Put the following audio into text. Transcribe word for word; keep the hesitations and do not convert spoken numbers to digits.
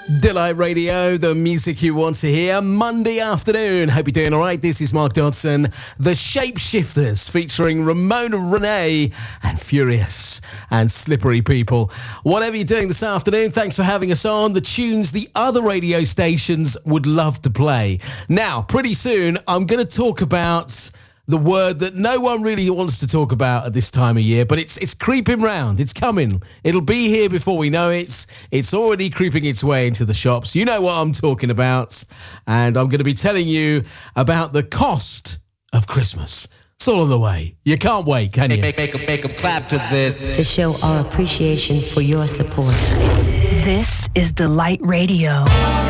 Delight Radio, the music you want to hear. Monday afternoon. Hope you're doing all right. This is Mark Dodson, The Shapeshifters, featuring Ramona Renee and Furious and Slippery People. Whatever you're doing this afternoon, thanks for having us on. The tunes the other radio stations would love to play. Now, pretty soon, I'm going to talk about the word that no one really wants to talk about at this time of year, but it's it's creeping round. It's coming. It'll be here before we know it. It's already creeping its way into the shops. You know what I'm talking about. And I'm going to be telling you about the cost of Christmas. It's all on the way. You can't wait, can you? Make, make, make, make a clap to this. To show our appreciation for your support. This is Delight Radio.